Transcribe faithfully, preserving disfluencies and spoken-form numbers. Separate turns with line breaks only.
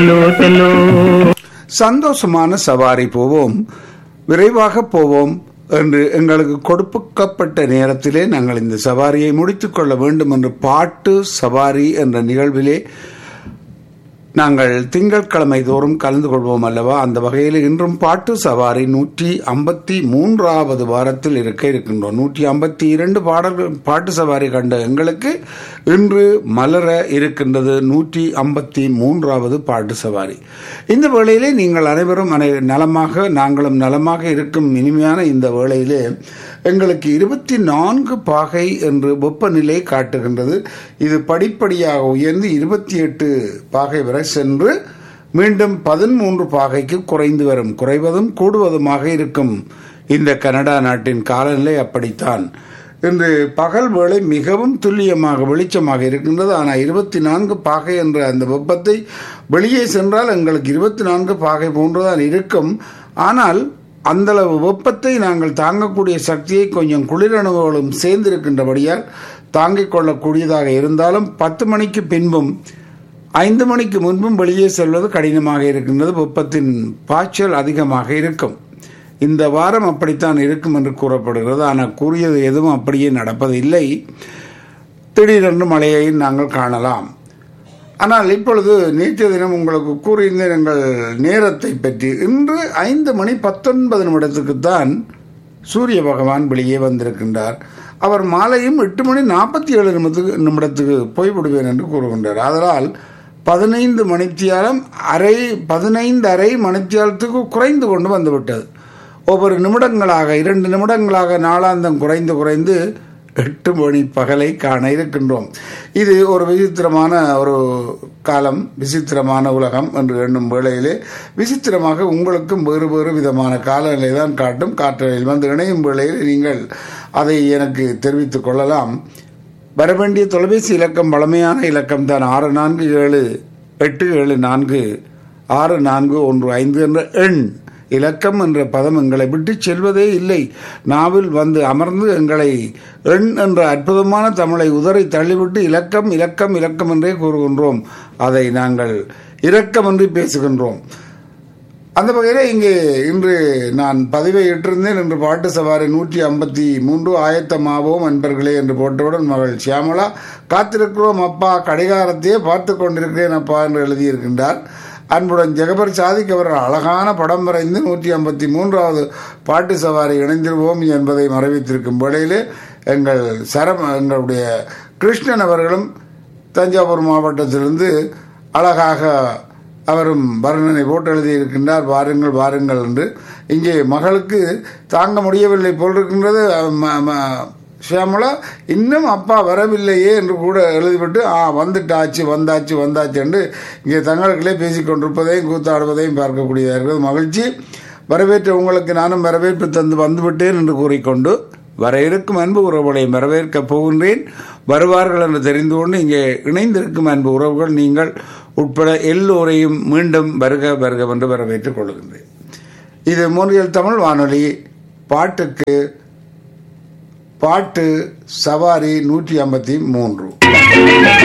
சந்தோஷமான சவாரி போவோம், விரைவாக போவோம் என்று எங்களுக்கு கொடுக்கப்பட்ட நேரத்திலே நாங்கள் இந்த சவாரியை முடித்துக் கொள்ள வேண்டும் என்று பாட்டு சவாரி என்ற நிகழ்விலே நாங்கள் திங்கட்கிழமை தோறும் கலந்து கொள்வோம் அல்லவா. அந்த வகையில் இன்றும் பாட்டு சவாரி நூற்றி ஐம்பத்தி மூன்றாவது வாரத்தில் இருக்க இருக்கின்றோம். நூற்றி ஐம்பத்தி இரண்டு பாடல்கள் பாட்டு சவாரி கண்ட எங்களுக்கு இன்று மலர இருக்கின்றது நூற்றி ஐம்பத்தி மூன்றாவது பாட்டு சவாரி. இந்த வேளையிலே நீங்கள் அனைவரும் அனை நலமாக நாங்களும் நலமாக இருக்கும் இனிமையான இந்த வேளையிலே எங்களுக்கு இருபத்தி நான்கு பாகை என்று வெப்பநிலை காட்டுகின்றது. இது படிப்படியாக உயர்ந்து இருபத்தி எட்டு பாகை வரை சென்று மீண்டும் பதிமூன்று பாகைக்கு குறைந்து வரும். குறைவதும் கூடுவதுமாக இருக்கும் இந்த கனடா நாட்டின் காலநிலை அப்படித்தான். இன்று பகல் வேளை மிகவும் துல்லியமாக வெளிச்சமாக இருக்கின்றது. ஆனால் இருபத்தி நான்கு பாகை என்ற அந்த வெப்பத்தை வெளியே சென்றால் எங்களுக்கு இருபத்தி நான்கு பாகை போன்றுதான் இருக்கும். ஆனால் அந்தளவு வெப்பத்தை நாங்கள் தாங்கக்கூடிய சக்தியை கொஞ்சம் குளிரணுகளும் சேர்ந்திருக்கின்றபடியால் தாங்கிக் கொள்ளக்கூடியதாக இருந்தாலும் பத்து மணிக்கு பின்பும் ஐந்து மணிக்கு முன்பும் வெளியே செல்வது கடினமாக இருக்கின்றது. வெப்பத்தின் பாய்ச்சல் அதிகமாக இருக்கும். இந்த வாரம் அப்படித்தான் இருக்கும் என்று கூறப்படுகிறது. ஆனால் கூறியது எதுவும் அப்படியே நடப்பதில்லை. திடீரென்று மழையை நாங்கள் காணலாம். ஆனால் இப்பொழுது நேற்றைய தினம் உங்களுக்கு கூறியிருந்த எங்கள் நேரத்தை பற்றி இன்று ஐந்து மணி பத்தொன்பது நிமிடத்துக்குத்தான் சூரிய பகவான் வெளியே வந்திருக்கின்றார். அவர் மாலையும் எட்டு மணி நாற்பத்தி ஏழு நிமிடத்துக்கு நிமிடத்துக்கு போய்விடுவேன் என்று கூறுகின்றார். அதனால் பதினைந்து மணித்தியாலம் அரை பதினைந்து அரை மணித்தியாலத்துக்கு குறைந்து கொண்டு வந்துவிட்டது. ஒவ்வொரு நிமிடங்களாக இரண்டு நிமிடங்களாக நாளாந்தம் குறைந்து குறைந்து எட்டு மணி பகலை காண இருக்கின்றோம். இது ஒரு விசித்திரமான ஒரு காலம், விசித்திரமான உலகம் என்று எண்ணும் வேளையிலே விசித்திரமாக உங்களுக்கும் வேறு வேறு விதமான காலநிலை தான் காட்டும். காற்றலையில் வந்து இணையும் வேளையில் நீங்கள் அதை எனக்கு தெரிவித்துக் கொள்ளலாம். வரவேண்டிய தொலைபேசி இலக்கம் பழமையான இலக்கம் தான் ஆறு நான்கு ஏழு எட்டு ஏழு நான்கு ஆறு நான்கு ஒன்று ஐந்து என்ற எண். இலக்கம் என்ற பதம் எங்களை விட்டு செல்வதே இல்லை. நாவில் வந்து அமர்ந்து எங்களை எண் என்ற அற்புதமான தமிழை உதறி தள்ளிவிட்டு இலக்கம் இலக்கம் இலக்கம் என்றே கூறுகின்றோம். அதை நாங்கள் இரக்கமின்றி பேசுகின்றோம். அந்த வகையில் இங்கே இன்று நான் பதிவை இட்டிருந்தேன். என்று பாட்டு சவாரி நூற்றி ஐம்பத்தி மூன்று ஆயத்தமாவோம் அன்பர்களே என்று போட்டவுடன் மகள் சியாமலா காத்திருக்கிறோம் அப்பா, கடிகாரத்தையே பார்த்து கொண்டிருக்கிறேன் அப்பா என்று எழுதியிருக்கின்றார். அன்புடன் ஜெகபர் சாதிக் அவர்கள் அழகான படம் வரைந்து நூற்றி ஐம்பத்தி மூன்றாவது பாட்டு சவாரி இணைந்திருவோம் என்பதை மறைவித்திருக்கும் வேளையிலே எங்கள் சரம் எங்களுடைய கிருஷ்ணன் அவர்களும் தஞ்சாவூர் மாவட்டத்திலிருந்து அழகாக அவரும் வர்ணனை போட்டு எழுதியிருக்கின்றார். வாருங்கள் வாருங்கள் என்று. இங்கே மகளுக்கு தாங்க முடியவில்லை போல் இருக்கின்றது. ஷியாமலா இன்னும் அப்பா வரவில்லையே என்று கூட எழுதிவிட்டு ஆ வந்துட்டாச்சு வந்தாச்சு வந்தாச்சு என்று இங்கே தங்களுக்களே பேசிக்கொண்டிருப்பதையும் கூத்தாடுவதையும் பார்க்கக்கூடியதாக இருக்கிறது. மகிழ்ச்சி. வரவேற்ற உங்களுக்கு நானும் வரவேற்பு தந்து வந்துவிட்டேன் என்று கூறிக்கொண்டு வர இருக்கும் அன்பு உறவுகளை வரவேற்கப் போகின்றேன். வருவார்கள் என்று தெரிந்து கொண்டு இங்கே இணைந்திருக்கும் அன்பு உறவுகள் நீங்கள் உட்பட எல்லோரையும் மீண்டும் வருக வருக என்று வரவேற்றுக் கொள்கின்றேன். இது மொழியல் தமிழ் வானொலி பாட்டுக்கு பாட்டு சவாரி நூற்றி ஐம்பத்தி மூன்று.